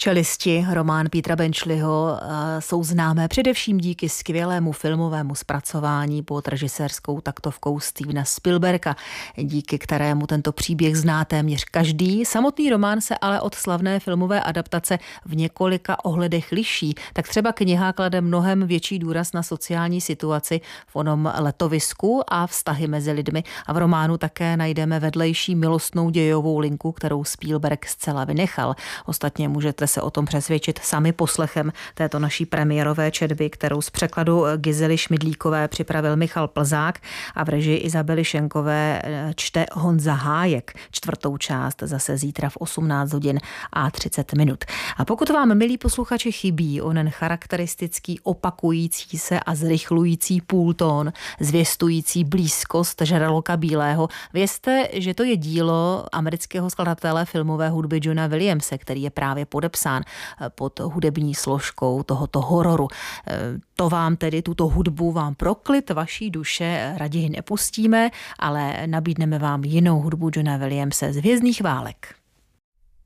Čelisti, román Petera Benčliho, jsou známé především díky skvělému filmovému zpracování pod režisérskou taktovkou Stevena Spielberga, díky kterému tento příběh zná téměř každý. Samotný román se ale od slavné filmové adaptace v několika ohledech liší. Tak třeba kniha klade mnohem větší důraz na sociální situaci v onom letovisku a vztahy mezi lidmi. A v románu také najdeme vedlejší milostnou dějovou linku, kterou Spielberg zcela vynechal. Ostatně můžete se o tom přesvědčit sami poslechem této naší premiérové četby, kterou z překladu Gizely Šmidlíkové připravil Michal Plzák a v režii Izabely Šenkové čte Honza Hájek. 4. část zase zítra v 18 hodin a 30 minut. A pokud vám, milí posluchači, chybí onen charakteristický opakující se a zrychlující půltón, zvěstující blízkost Žraloka bílého, vězte, že to je dílo amerického skladatele filmové hudby Johna Williamse, který je právě podepsán pod hudební složkou tohoto hororu. To vám tedy, tuto hudbu vám pro klid vaší duše raději nepustíme, ale nabídneme vám jinou hudbu Johna Williamse z Hvězdných válek.